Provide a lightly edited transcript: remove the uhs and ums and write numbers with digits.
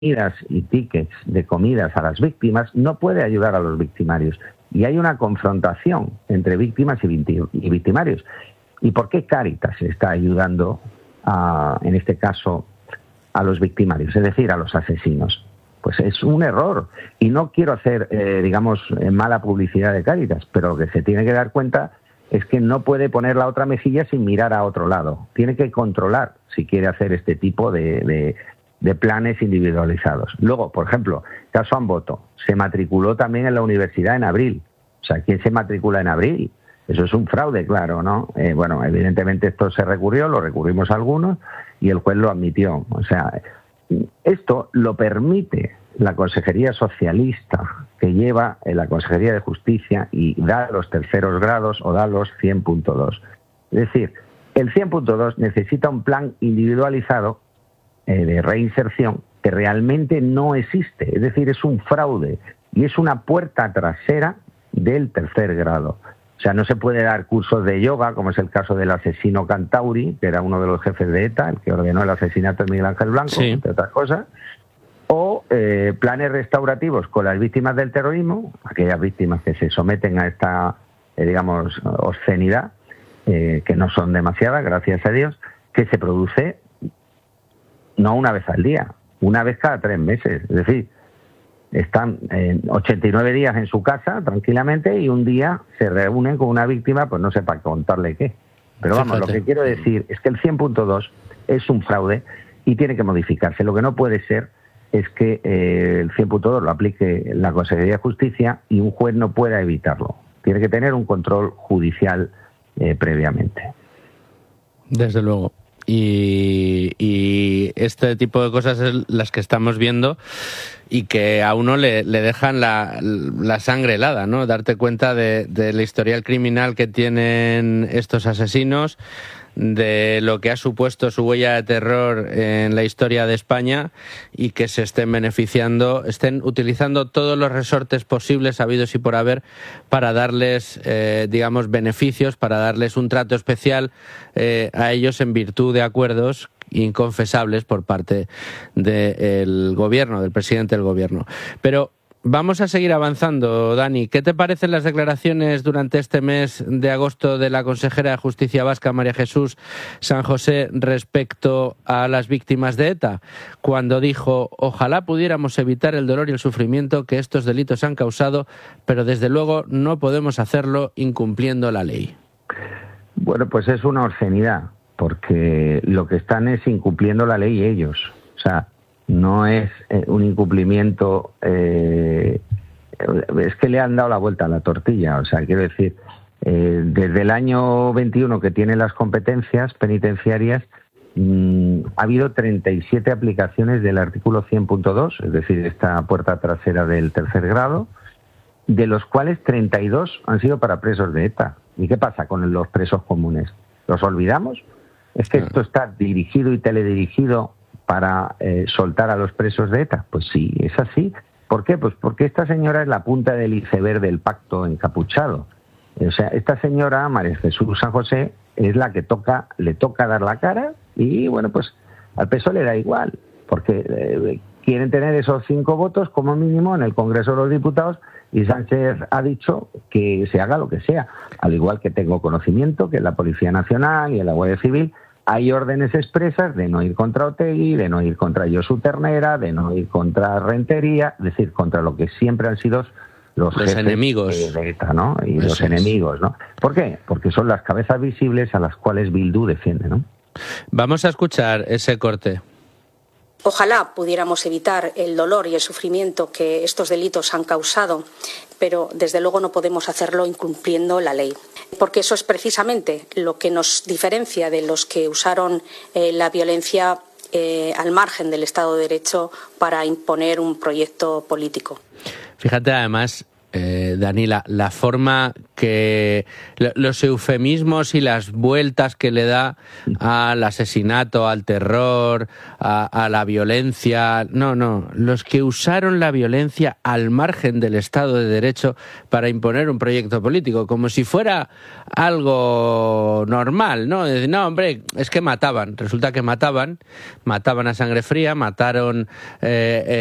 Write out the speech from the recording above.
comidas y tickets de comidas a las víctimas, no puede ayudar a los victimarios. Y hay una confrontación entre víctimas y victimarios. ¿Y por qué Cáritas está ayudando, en este caso, a los victimarios, es decir, a los asesinos? Pues es un error. Y no quiero hacer, mala publicidad de Cáritas, pero lo que se tiene que dar cuenta es que no puede poner la otra mejilla sin mirar a otro lado. Tiene que controlar si quiere hacer este tipo de planes individualizados. Luego, por ejemplo, caso Amboto, se matriculó también en la universidad en abril. O sea, ¿quién se matricula en abril? Eso es un fraude, claro, ¿no? Bueno, evidentemente esto se recurrió, lo recurrimos algunos y el juez lo admitió. O sea, esto lo permite la Consejería Socialista que lleva en la Consejería de Justicia y da los terceros grados o da los 100.2. Es decir, el 100.2 necesita un plan individualizado de reinserción que realmente no existe. Es decir, es un fraude y es una puerta trasera del tercer grado. O sea, no se puede dar cursos de yoga, como es el caso del asesino Cantauri, que era uno de los jefes de ETA, el que ordenó el asesinato de Miguel Ángel Blanco, sí, entre otras cosas, o planes restaurativos con las víctimas del terrorismo, aquellas víctimas que se someten a esta, obscenidad, que no son demasiadas, gracias a Dios, que se produce no una vez al día, una vez cada 3 meses. Es decir, están 89 días en su casa tranquilamente y un día se reúnen con una víctima, pues no sé para contarle qué. Pero vamos, lo que quiero decir es que el 100.2 es un fraude y tiene que modificarse. Lo que no puede ser es que el 100.2 lo aplique la Consejería de Justicia y un juez no pueda evitarlo. Tiene que tener un control judicial previamente. Desde luego. Y este tipo de cosas es las que estamos viendo y que a uno le dejan la sangre helada, ¿no? Darte cuenta del historial criminal que tienen estos asesinos, de lo que ha supuesto su huella de terror en la historia de España y que se estén utilizando todos los resortes posibles, habidos y por haber, para darles, beneficios, para darles un trato especial a ellos en virtud de acuerdos inconfesables por parte del gobierno, del presidente del gobierno. Pero vamos a seguir avanzando, Dani. ¿Qué te parecen las declaraciones durante este mes de agosto de la consejera de Justicia vasca, María Jesús San José, respecto a las víctimas de ETA? Cuando dijo: ojalá pudiéramos evitar el dolor y el sufrimiento que estos delitos han causado, pero desde luego no podemos hacerlo incumpliendo la ley. Bueno, pues es una obscenidad, porque lo que están es incumpliendo la ley ellos. O sea, no es un incumplimiento, es que le han dado la vuelta a la tortilla. O sea, quiero decir, desde el año 21 que tiene las competencias penitenciarias, ha habido 37 aplicaciones del artículo 100.2, es decir, esta puerta trasera del tercer grado, de los cuales 32 han sido para presos de ETA. ¿Y qué pasa con los presos comunes? ¿Los olvidamos? ¿Es que esto está dirigido y teledirigido para soltar a los presos de ETA? Pues sí, es así. ¿Por qué? Pues porque esta señora es la punta del iceberg del pacto encapuchado. O sea, esta señora, María Jesús San José, es la que le toca dar la cara y, bueno, pues al PSOE le da igual, porque quieren tener esos 5 votos como mínimo en el Congreso de los Diputados y Sánchez ha dicho que se haga lo que sea. Al igual que tengo conocimiento que en la Policía Nacional y en la Guardia Civil hay órdenes expresas de no ir contra Otegi, de no ir contra Josu Ternera, de no ir contra Rentería, es decir, contra lo que siempre han sido los jefes enemigos de ETA, ¿no? Y eso los enemigos, ¿no? ¿Por qué? Porque son las cabezas visibles a las cuales Bildu defiende, ¿no? Vamos a escuchar ese corte. Ojalá pudiéramos evitar el dolor y el sufrimiento que estos delitos han causado, pero desde luego no podemos hacerlo incumpliendo la ley. Porque eso es precisamente lo que nos diferencia de los que usaron la violencia al margen del Estado de Derecho para imponer un proyecto político. Fíjate, además, Dani, la forma que... los eufemismos y las vueltas que le da al asesinato, al terror, a la violencia... No, los que usaron la violencia al margen del Estado de Derecho para imponer un proyecto político, como si fuera algo normal, ¿no? Decir, no, hombre, es que mataban. Resulta que mataban a sangre fría, mataron...